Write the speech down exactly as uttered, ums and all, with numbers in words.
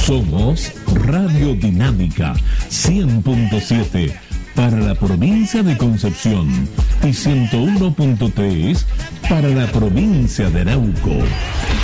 Somos Radio Dinámica cien punto siete para la provincia de Concepción y ciento uno punto tres para la provincia de Arauco.